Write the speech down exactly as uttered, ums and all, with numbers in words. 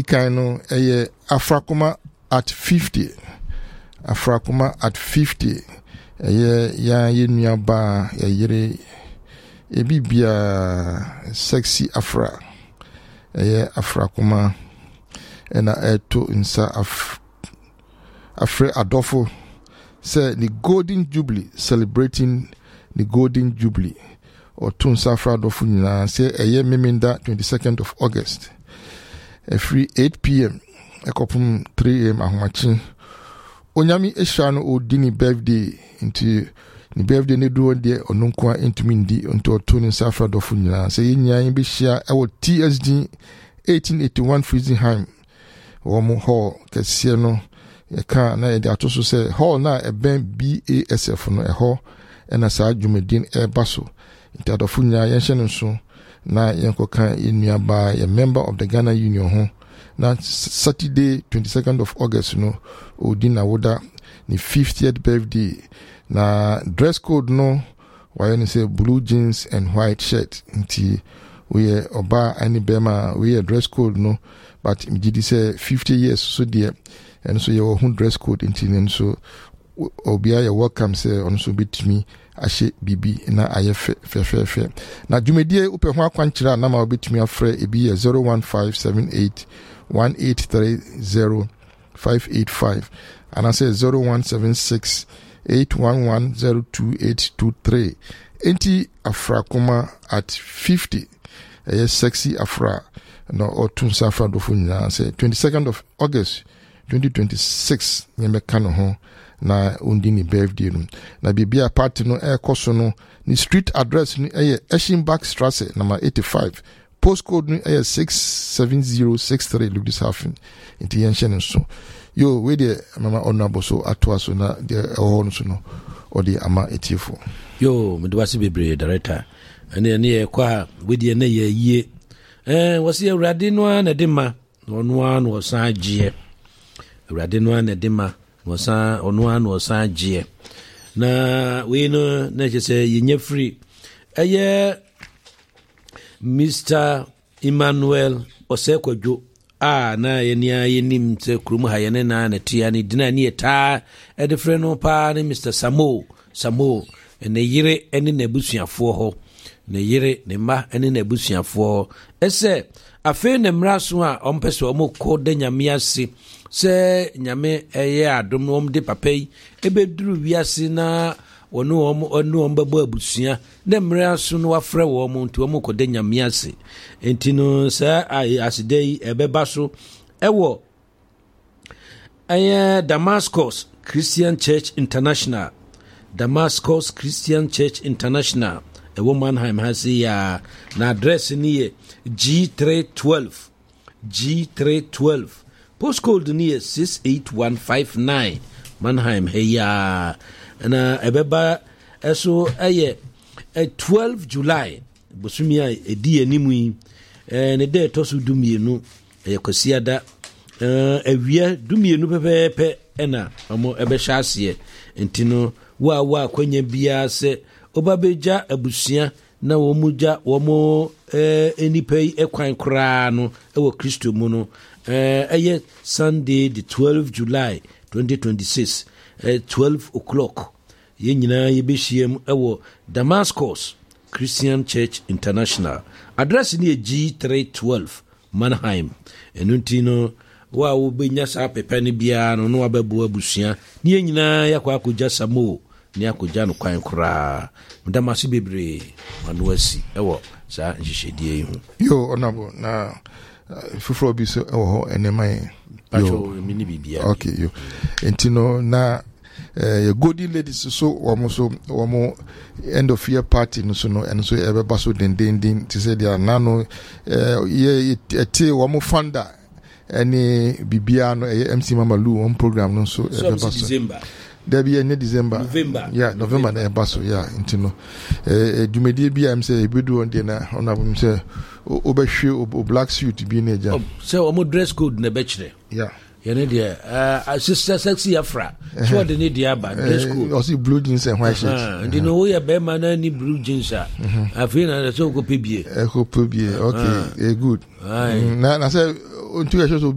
Edikano eye Afrakuma at fifty. Afrakuma at fifty. Eye ya yenua ba ya yere ebibia sexy Afra. Eye Afrakuma ena eto insa af Afre Adolfo say the Golden Jubilee, celebrating the Golden Jubilee. Or Tun Safra Adolfo nyina say eye meminda twenty-second of August. A free eight p.m. ekopum three a.m. ahomachin. Onyami ehwa no odini birthday into ni birthday ne do de ononkwa entumi ndi onto Tun Safra Adolfo nyina say nyanya bi hia e wo T S D eighteen eighty-one Friesenheim. Womo hall kese no ye ka na ye de atoso say hall na e ben B A S F no e hall ena sa dwumedin e baso nti Adolfo nya ye hye nso na yenko kan enua ba a member of the Ghana Union ho na Saturday twenty-second of August no odina woda ni fiftieth birthday na dress code no why you say blue jeans and white shirt nti we oba ani bema we dress code no but mjidi say fifty years so there and so your own dress code nti so obia you welcome say on so bitimi ahye bibi na aye fe fe fe na dwumedie upe ho akwankyira na ma obitimi afre ebi zero one five seven eight one eight three zero five eight five and I say zero one seven six eight one one zero two eight two three. Enti Afrakuma at fifty. A sexy Afra no or Tun Safra Adolfo nyina say twenty-second of August twenty twenty-six nyeme kano ho na undini birthday no na bibia party no e koso no ni street address ni e Eschenbach Strasse number eighty-five postcode ni e six seven zero six three look this happen inti yenchen so yo we de mama honorable so atwa so na de ho no so no or the ama etifo yo me do wasi bebre director ene ne kwa we de na ye yie eh wasi awrade no na de ma ono an wo san gie awrade no na de ma wo san ono an wo san gie na we no na je say yenye free eye Mister Emmanuel Osekwadwo a na yenia yenim te krum ha yene na na tia ni dina ni eta e de frɛ no pa ne Mister Samo Samo ene yire ene na busuafo ho ne yire ne ma ene na busuafo ese afi ne mraso a ompese omko de nyame ase se nyame eye adom om de papai ebeduru wiase na ono om ono om babo abusua ne mraso no afrɛ wo mo nti omko de nyame ase enti no sa ai asidei ebeba so ewo eye Damascus Christian Church International Damascus Christian Church International ewo Mannheim hasi ya na address ni G three twelve G three twelve postcode ni six eight one five nine Mannheim heya na ebeba eso eye twelve July bosumia edi animu yi eh ne de tosu dumienu eye kwasiada eh awia dumienu pepepe ena omo ebe hyase entino wa wa kwanya bia se obabeja abusia na wo muja wo mo eh enipai ekwan kra no ewo Kristo mu no eh eye Sunday the twelfth July twenty twenty-six eh twelve o'clock ye nyina ye behiem ewo Damascus Christian Church International address ni G three twelve Mannheim enutino wa wo benya sa pepani bia no no ababu abusia ni nyina yakwa akogya Samo ni akogya no kwan kra ndamase bebre manuasi ewo sa nhihedie hu yo onabo na uh, fufuro bi so ewo ho enemai pacho mini bibia okay yo entino na eh uh, Golden Ladies so womo so womo end of year party no so no and so ebeba so den den den to say dia nano eh ye ete womo founder any bibia no M C Mama Lu on program no so ebeba so December there be any December November yeah November na eba so yeah intino eh dumedie bia am say ebedu on dey na onabum say obehwe o black suit bi na ja so omo dress code na bechre yeah yene dia uh sister sexy Afra so de ne dia ba dress code also blue jeans and white shirt and you know we be man na ni blue jeans a afi na so ko pebie e ko pebie okay e good na na say ontu e so